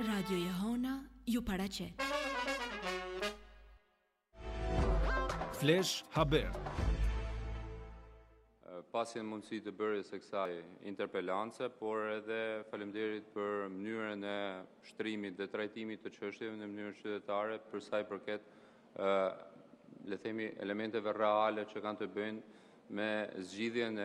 Radio Jehona ju paraqet. Flash Haber. Pasi në mundësi të bërjes së kësaj interpelance, por edhe faleminderit për mënyrën e shtrimit dhe trajtimit të çështjeve në mënyrë qytetare për sa i përket le themi elementeve reale që kanë të bëjnë me zgjidhjen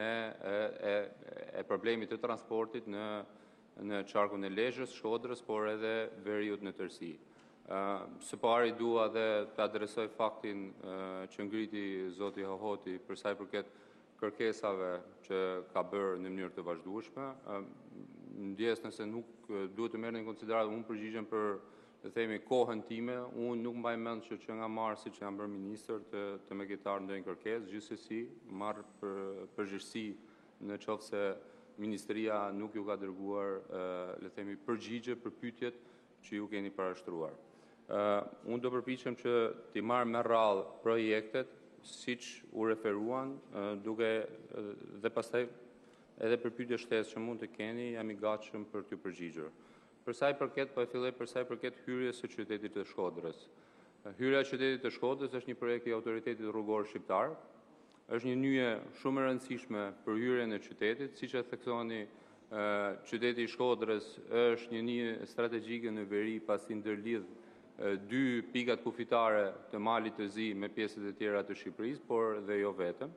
e problemit të transportit në qarkun e Lezhës, Shkodrës, por edhe veriut në tërësi. Së pari dua dhe të adresoj faktin që ngriti zoti Hohoti për sa i përket kërkesave që ka bërë në mënyrë të vazhdueshme. Ndjes nëse nuk duhet të merrni në konsiderat, unë përgjigjem për le themi kohën time, unë nuk mbaj mend që nga marsi që jam bërë ministër të më ketar ndonjë kërkesë, gjithsesi marr përgjegjësi në qoftë se ministria nuk ju ka dërguar le themi përgjigje për pyetjet që ju keni parashtruar. Unë do përpiqem që t'i marr me radhë projektet siç u referuan, duke dhe pastaj edhe për pyetje shtesë që mund të keni, jam i gatshëm për t'ju përgjigjur. Për sa i përket, po e filloj për sa i përket hyrjes së qytetit të Shkodrës. Hyrja e qytetit të Shkodrës është një projekt i autoritetit rrugor shqiptar. Është një nyje shumë e rëndësishme për hyrjen e qytetit, siç e theksoni, qyteti i Shkodrës është një nyje strategjike në veri pasi ndërlidh dy pikat kufitare të malit të Zi me pjesët e tjera të Shqipërisë, por dhe jo vetëm.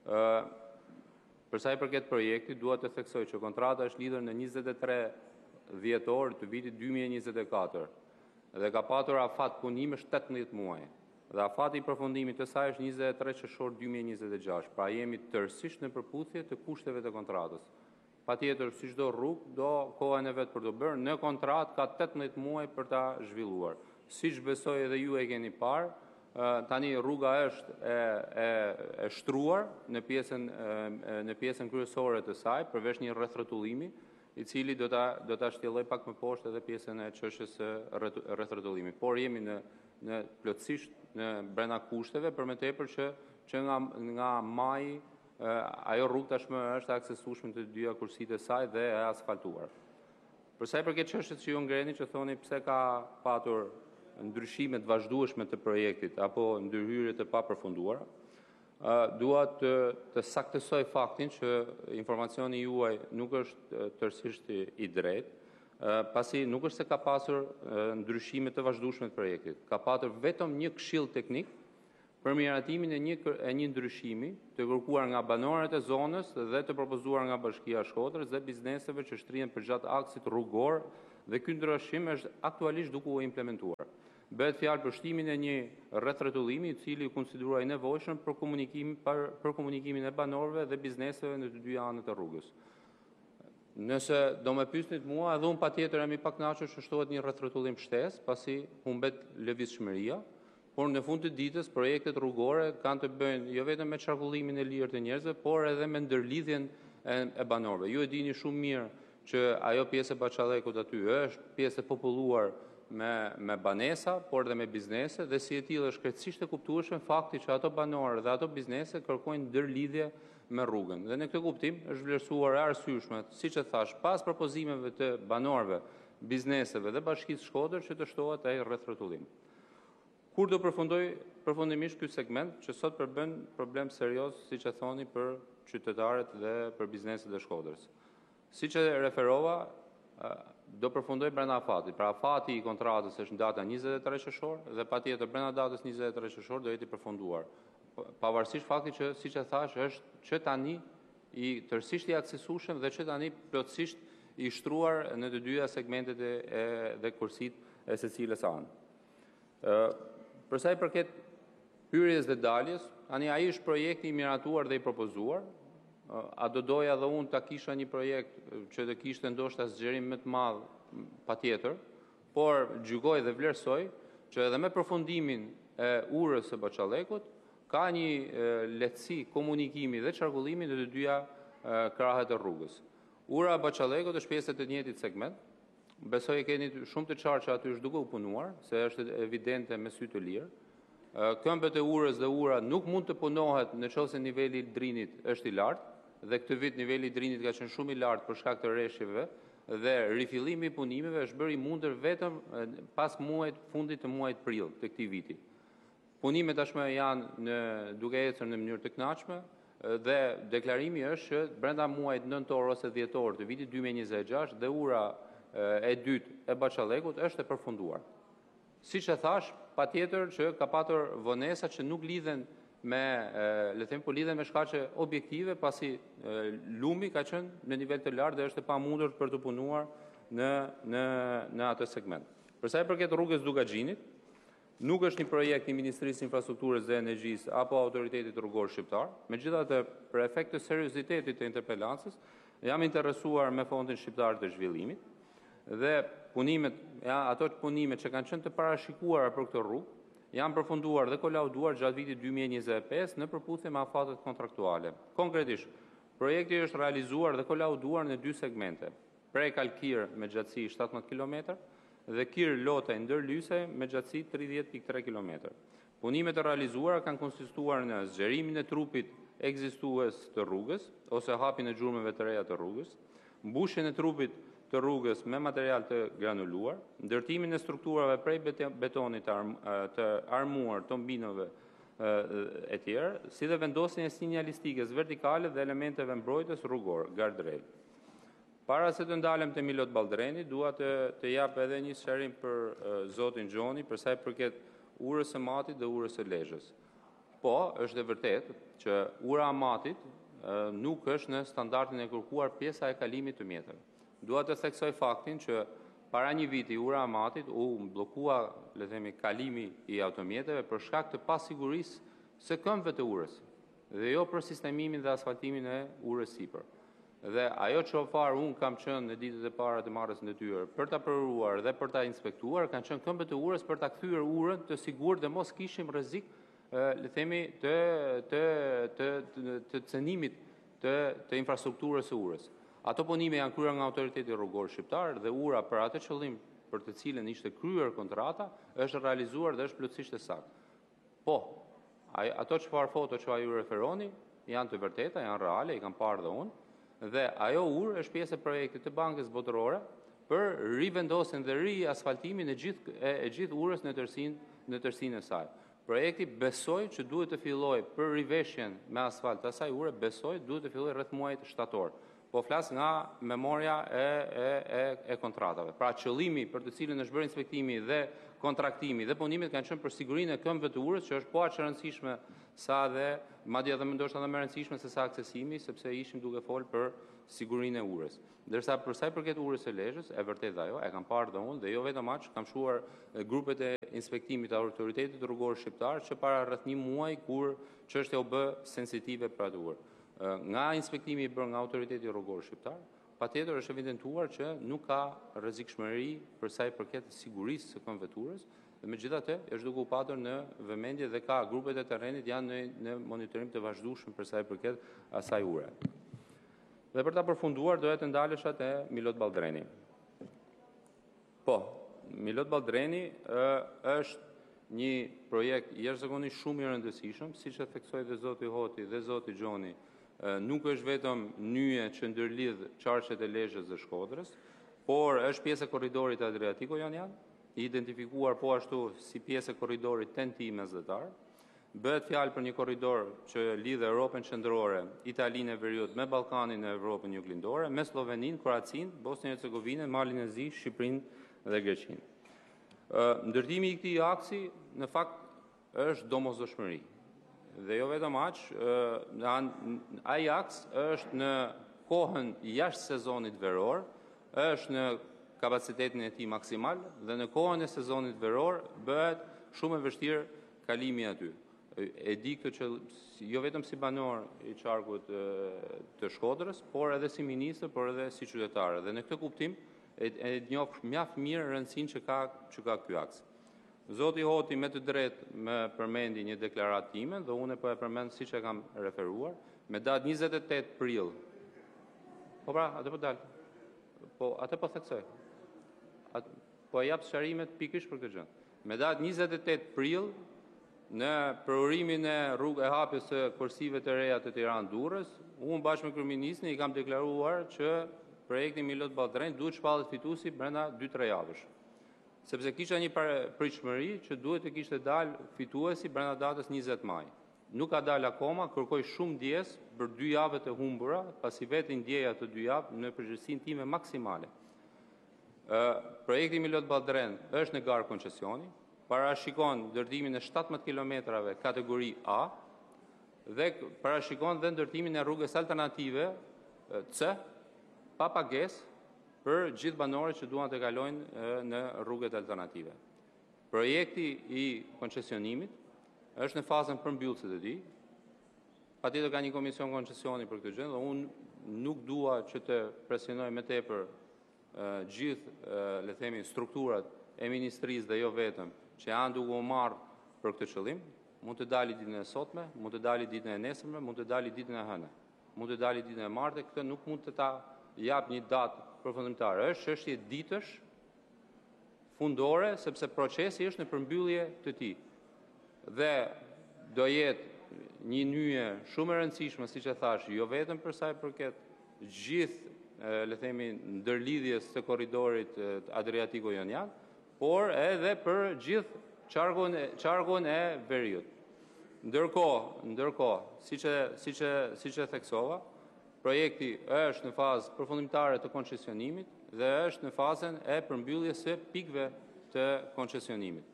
Për sa i përket projektit, dua të theksoj që kontrata është lidhur në 23 dhjetor të vitit 2024 dhe ka patur afat punimesh 18 muaj. Dhe afati i përfundimit të saj është 23 qershor 2026. Pra jemi tërësisht në përputhje të kushteve të kontratës. Patjetër, si çdo rrugë, do kohën e vet për të bërë, në kontratë ka 18 muaj për ta zhvilluar. Siç besoj edhe ju e keni parë, tani rruga është e shtruar në pjesën kryesore të saj, përveç një rrethrrotullimi, i cili do ta shtjelloj pak më poshtë edhe pjesën e çështjes së rrethrotullimit. Por jemi në plotësisht në brenda kushteve, për më tepër që nga maji ajo rrugë tashmë është aksesueshme të dyja kursitë e saj dhe e asfaltuar. Për sa i përket çështjes që ju ngreni, që thoni pse ka patur ndryshime të vazhdueshme të projektit apo ndërhyrje të papërfunduara, dua të saktësoj faktin që informacioni juaj nuk është tërësisht i drejtë, pasi nuk është se ka pasur ndryshime të vazhdueshme të projektit. Ka patur vetëm një këshill teknik për miratimin e një ndryshimi të kërkuar nga banorët e zonës dhe të propozuar nga Bashkia e Shkodrës dhe bizneseve që shtrihen përgjatë aksit rrugor, dhe ky ndryshim është aktualisht duke u implementuar. Bëhet fjalë për shtimin e një rrethrrotullimi i cili u konsiderua i nevojshëm për komunikimin e banorëve dhe bizneseve në të dy anët e rrugës. Nëse do më pyesnit mua, edhe unë patjetër jam i pakënaqur që shtohet një rrethrotullim shtesë, pasi humbet lëvizshmëria, por në fund të ditës projektet rrugore kanë të bëjnë jo vetëm me qarkullimin e lirë të njerëzve, por edhe me ndërlidhjen e banorëve. Ju e dini shumë mirë që ajo pjesë e Baçallekut aty është pjesë e populluar me banesa, por dhe me biznese, dhe si e tillë është krejtësisht e kuptueshme fakti që ato banorë dhe ato biznese kërkojnë ndërlidhje me rrugën. Dhe në këtë kuptim është vlerësuar e arsyeshme, siç e thash, pas propozimeve të banorëve, bizneseve dhe Bashkisë Shkodër që të shtohet ai rrethrotullim. Kur do përfundimisht ky segment që sot përbën problem serioz, siç e thoni, për qytetarët dhe për bizneset e Shkodrës. Siç e referova, do përfundoj brenda afatit. Pra afati i kontratës është në data 23 qershor dhe patjetër brenda datës 23 qershor do jetë i përfunduar. Pavarësisht faktit që, siç e thash, është që tani i tërësisht i aksesueshëm dhe që tani plotësisht i shtruar në të dyja segmentet dhe kursitë e secilës anë. Për sa i përket hyrjes dhe daljes, tani ai është projekti i miratuar dhe i propozuar. A do doja dhe unë ta kisha një projekt që të kishte ndoshta zgjerim më të madh, patjetër, por gjykoj dhe vlerësoj që edhe me përfundimin e urës së Baçallekut ka një lehtësi komunikimi dhe qarkullimi në të dyja krahet e rrugës. Ura e Baçallekut është pjesë e të njëjtit segment. Besoj e keni shumë të qartë që aty është duke u punuar, se është evidente me sy të lirë. Këmbët e urës dhe ura nuk mund të punohet nëse niveli i drinit është i lartë, dhe këtë vit niveli i drinit ka qenë shumë i lartë për shkak të rreshjeve dhe rifillimi i punimeve është bërë i mundur vetëm pas fundit të muajit prill të këtij viti. Punimet tashmë janë duke ecur në mënyrë të kënaqshme dhe deklarimi është që brenda muajit nëntor ose dhjetor të vitit 2026 dhe ura e dytë e Bacallekut është e përfunduar. Siç e thash, patjetër që ka patur vonesa që nuk lidhen po lidhen me shkaqe objektive, pasi lumi ka qenë në nivel të lartë dhe është e pamundur për të punuar në atë segment. Për sa i përket rrugës Dugaxhinit, nuk është një projekt i Ministrisë Infrastrukturës dhe Energjisë apo Autoritetit Rrugor Shqiptar. Megjithatë, për efekt të seriozitetit të interpelancës, jam interesuar me Fondin Shqiptar të Zhvillimit dhe ato punimet që kanë qenë të parashikuara për këtë rrugë janë përfunduar dhe kolauduar gjatë vitit 2025 në përputhje me afatet kontraktuale. Konkretisht, projekti është realizuar dhe kolauduar në 2 segmente: prej Kalkir me gjatësi 17 km dhe Kir Lotej ndërlyse me gjatësi 30.3 km. Punimet e realizuara kanë konsistuar në zgjerimin e trupit ekzistues të rrugës ose hapjen e gjurmëve të reja të rrugës, mbushjen e trupit të rrugës me material të granuluar, ndërtimin e strukturave prej betonit të armuar, tombinove e tjerë, si dhe vendosjen e sinjalistikës vertikale dhe elementeve mbrojtës rrugor, guardrail. Para se të ndalem te Milot Balldrani, dua të jap edhe një sqarim për zotin Gjoni për sa i përket urës së Matit dhe urës së Lezhës. Po, është e vërtetë që ura e Matit nuk është në standardin e kërkuar pjesa e kalimit të mjeteve. Dua të theksoj faktin që para një viti ura e Matit u bllokua, le themi, kalimi i automjeteve për shkak të pasigurisë së këmbëve të urës dhe jo për sistemimin dhe asfaltimin e urës sipër. Dhe ajo çfarë unë kam qenë në ditët e para të marrjes në detyrë për ta përuar dhe për ta inspektuar, kanë qenë këmbët e urës për ta kthyer urën të sigurt dhe mos kishim rrezik, le themi, të cënimit të infrastrukturës së urës. Ato punime janë kryer nga Autoriteti Rrugor Shqiptar dhe ura për atë qëllim për të cilën ishte kryer kontrata është realizuar dhe është plotësisht e saktë. Po, ato foto që ju referoni janë të vërteta, janë reale, i kam parë dhe unë. Dhe ajo urë është pjesë e projektit të Bankës Botërore për rivendosjen dhe riasfaltimin e gjithë urës në tërësinë e saj. Projekti besoj që duhet të fillojë për riveshjen me asfalt të asaj ure, besoj duhet të fillojë rreth muajit shtator. Po flas nga memoria e kontratave. Pra qëllimi për të cilën është bërë inspektimi dhe kontraktimi dhe punimet kanë qenë për sigurinë e këmbëve të urës, që është po aq e rëndësishme sa dhe madje edhe ndoshta edhe më e rëndësishme se sa aksesimi, sepse ishim duke folë për sigurinë e urës. Ndërsa për sa i përket urës së Lezhës, e vërtetë ajo, e kam parë dhe unë, dhe jo vetëm aq, kam shuar grupet e inspektimit të Autoritetit Rrugor Shqiptar që para rreth një muaji kur çështja u bë sensitive për atë urë. Nga inspektimi i bërë nga Autoriteti Rrugor Shqiptar, patjetër është evidentuar që nuk ka rrezikshmëri për sa i përket sigurisë së këmbëve të urës, dhe megjithatë është duke u patur në vëmendje dhe ka grupet e terrenit janë në monitorim të vazhdueshëm për sa i përket asaj ure. Dhe për ta përfunduar doja të ndalesha te Milot Balldrani. Po, Milot Balldrani është një projekt jashtëzakonisht shumë i rëndësishëm, siç e theksoi dhe zoti Hoti dhe zoti Gjoni. Nuk është vetëm nyje që ndërlidh qarqet e Lezhës dhe Shkodrës, por është pjesë e korridorit Adriatiko-Jonian, i identifikuar po ashtu si pjesë e korridorit TEN-T-mesdhetar. Bëhet fjalë për një korridor që lidh Europën qendrore, Italinë e Veriut me Ballkanin e Evropën juglindore, me Sloveninë, Kroacinë, Bosnjë-Hercegovinën, Malin e Zi, Shqipërinë dhe Greqinë. Ndërtimi i këtij aksi në fakt është domosdoshmëri. Dhe jo vetëm aq, ai aks është në kohën jashtë sezonit veror, është në kapacitetin e tij maksimal dhe në kohën e sezonit veror bëhet shumë e vështirë kalimi aty. E di këtë që jo vetëm si banor i qarkut të Shkodrës, por edhe si ministër, por edhe si qytetare. Dhe në këtë kuptim e njoh mjaft mirë rëndësinë që ka ky aks. Zoti Hoti me të drejtë më përmendi një deklaratë time dhe unë po e përmend siç e kam referuar, me datë 28 prill. Po pra, atë po dal. Po atë po theksoj. Po jap sqarimet pikërisht për këtë gjë. Me datë 28 prill në përurimin e rrugë e hapjes së kursive të reja të Tiranë-Durrës, unë bashkë me kryeministin i kam deklaruar që projekti Milot Balltren duhet shpallet fituesi brenda 2-3 javësh. Sepse kisha një pritshmëri që duhet të kishte dalë fituesi brenda datës 20 maj. Nuk ka dalë akoma, kërkoj shumë ndjes për 2 javët e humbura, pasi vetë ndjeja të 2 javë në përgjithësinë time maksimale. Projekti Milot Balltren është në garë koncesioni, parashikon ndërtimin e 17 kilometrave kategori A dhe parashikon dhe ndërtimin e rrugës alternative C pa pagesë për gjithë banorët që duan të kalojnë në rrugët alternative. Projekti I koncesionimit është në fazën përmbyllëse të tij. Patjetër ka një komision koncesioni për këtë gjë dhe unë nuk dua që të presionoj më tepër gjithë, le themi, strukturat e ministrisë dhe jo vetëm që janë duke u marrë për këtë qëllim. Mund të dali ditën e sotme, mund të dali ditën e nesërme, mund të dali ditën e hënë, mund të dali ditën e martë, këtë nuk mund të ta jap një datë përfundimtare. Është çështje ditësh fundore, sepse procesi është në përmbyllje të tij. Dhe do jetë një nyje shumë e rëndësishme, siç e thash, jo vetëm për sa i përket gjithë, le themi, ndërlidhjes së korridorit Adriatiko-Jonian, por edhe për gjithë qargun e veriut. Ndërkohë, siç e theksova, projekti është në fazë përfundimtare të koncesionimit dhe është në fazën e përmbylljes së pikëve të koncesionimit.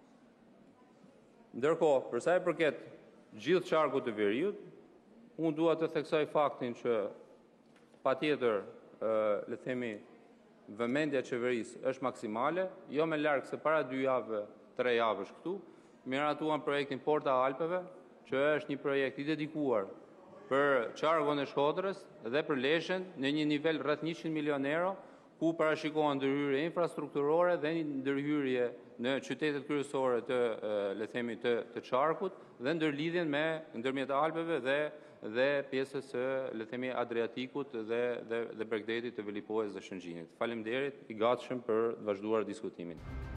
Ndërkohë, për sa i përket gjithë qargut të veriut, unë dua të theksoj faktin që patjetër, le themi, vëmendja e qeverisë është maksimale, jo më larg se para 2 javë, 3 javësh këtu, miratuan projektin Porta Alpeve, që është një projekt I dedikuar për qargun e Shkodrës dhe për Lezhën në një nivel rreth 100 milion euro, ku parashikohen ndërhyrje infrastrukturore dhe ndërhyrje në qytetet kryesore të, le themi, të qarkut dhe ndërlidhjen me ndërmjet Alpeve dhe pjesës së, le themi, Adriatikut dhe Bregdetit të Velipojës dhe Shëngjinit. Faleminderit, I gatshëm për të vazhduar diskutimin.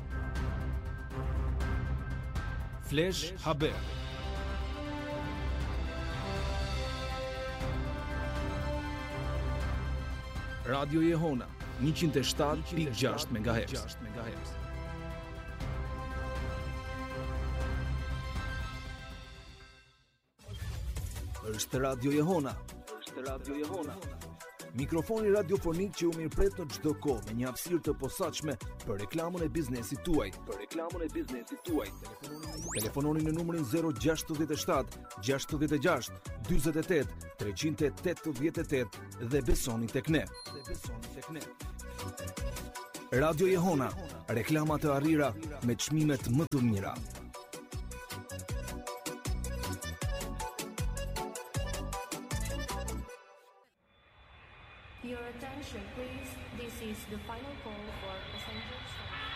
Flash Haber. Radio Jehona 107.6 MHz. Është Radio Jehona. Mikrofoni radiofonik që u mirëpret në çdo kohë me një hapësirë të posaçme për reklamën e biznesit tuaj. Telefononi në numrin 067 66 48 388 dhe besoni tek ne. Radio Jehona, reklama të arrira me çmimet më të mira. Your attention, please. This is the final call for passengers.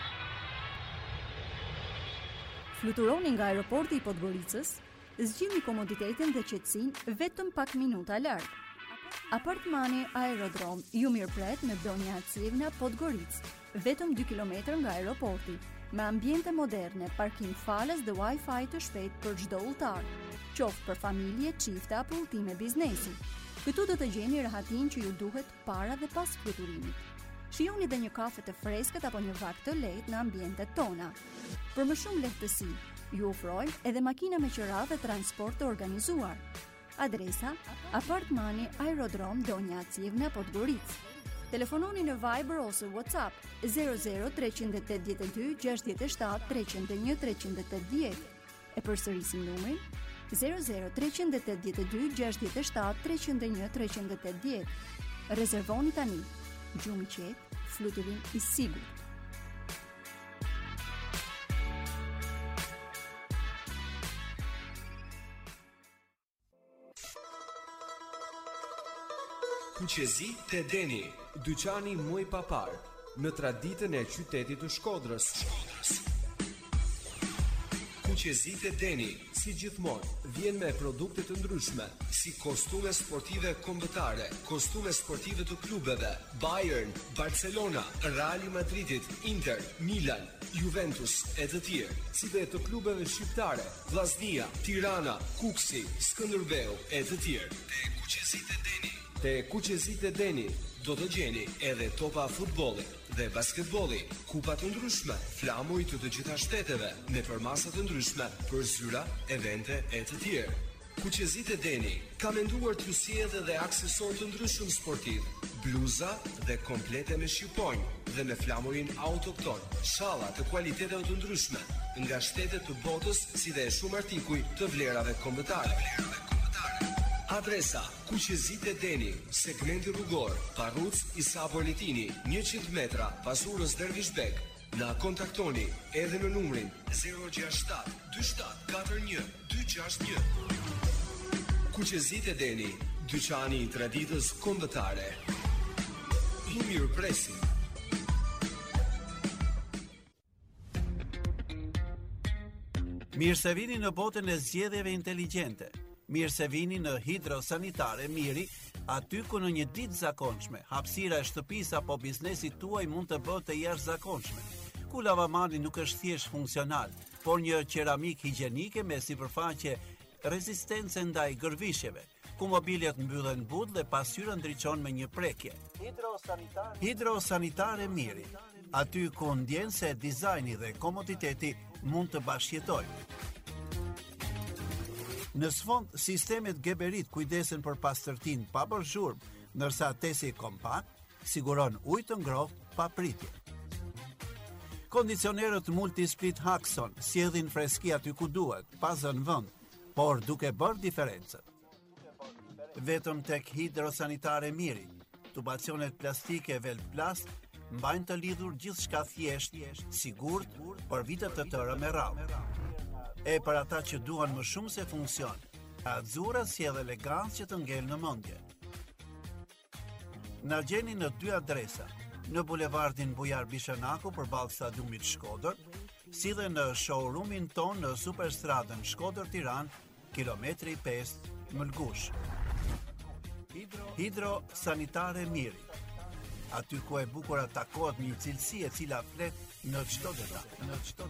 Fluturoni nga aeroporti I Podgoricës, zgjidhni komoditetin dhe qetësinë vetëm pak minuta larg. Apartmani Aerodrom ju mirëpret me Donja Acivna Podgoricë, vetëm 2 kilometër nga aeroporti, me ambiente moderne, parkim falas dhe Wi-Fi të shpejt për çdo udhëtar, qoftë për familje, çifte apo udhëtime biznesi. Këtu do të gjeni rahatin që ju duhet para dhe pas fluturimit. Shijoni dhe një kafe të freskët apo një vakt të lehtë në ambientet tona. Për më shumë lehtësi, ju ofrojmë edhe makina me qira dhe transport të organizuar. Adresa: Apartmani Aerodrom Donja Acivna Podgoricë. Telefononi në Viber ose WhatsApp 00 382 67 301 380. E përsërisim numrin 00 382 67 301 380. Rezervoni tani. Gjumë I qetë, fluturim I sigurt. Kuqezi te Deni, dyqani muj papar, në traditën e qytetit të Shkodrës. Kuqezi te Deni, si gjithmonë, vjen me produkte të ndryshme, si kostume sportive kombëtare, kostume sportive të klubeve, Bayern, Barcelona, Real Madridit, Inter, Milan, Juventus e të tjerë, si dhe të klubeve shqiptare, Vllaznia, Tirana, Kuksi, Skënderbeu e të tjerë. Te Kuqezi te Deni, Te Kuqezit e Deni do të gjeni edhe topa futbolli dhe basketbolli, kupa të ndryshme, flamuj të të gjitha shteteve, me përmasa të ndryshme për zyra, evente e të tjerë. Kuqezit e Deni ka menduar t'ju sjellë edhe aksesor të ndryshëm sportiv, bluza dhe komplete me shqiponjë dhe me flamurin autokton, shalla të kualiteteve të ndryshme, nga shtetet të botës si dhe shumë artikuj të vlerave kombëtare. Adresa: Kuqezit e Deni, segmenti rrugor, Parruc Isa Bolitini, 100 metra pas urës Dervishbek. Na kontaktoni edhe në numrin 067 27 41 261. Kuqezit e Deni, dyqani i traditës kombëtare. I mirëpresim. Mirë se vini në botën e zgjedhjeve inteligjente. Mirë se vini në Hidrosanitare Miri, aty ku në një ditë zakonshme, hapësira e shtëpisë apo biznesit tuaj mund të bëhet e jashtëzakonshme. Ku lavamani nuk është thjesht funksional, por një qeramik higjienike me sipërfaqe rezistence ndaj gërvishjeve, ku mobiljet mbyllen but dhe pasqyra ndriçon me një prekje. Hidrosanitare Miri, aty ku ndjen se dizajni dhe komoditeti mund të bashkëjetojnë. Në sfond, sistemet Geberit kujdesen për pastërtinë pa bërë zhurmë, ndërsa tesi kompakt siguron ujë të ngrohtë pa pritje. Kondicionerët Multisplit Haxon sjellin freski aty ku duhet, pa zënë vend, por duke bërë diferencën. Vetëm tek Hidrosanitare Miri, tubacionet plastike Velplast mbajnë të lidhur gjithçka thjesht, sigurt, për vite të tëra me radhë. E për ata që duan më shumë se funksion, Azura sjell elegancë që të ngel në mendje. Na gjeni në 2 adresa, në bulevardin Bujar Bishanaku përballë stadiumit Shkodër, si dhe në showroomin ton në Superstradën Shkodër-Tiranë, kilometri 5 Mëlgush. Hidrosanitare Miri, aty ku e bukur takohet një cilësi e cila flet në çdo detaj.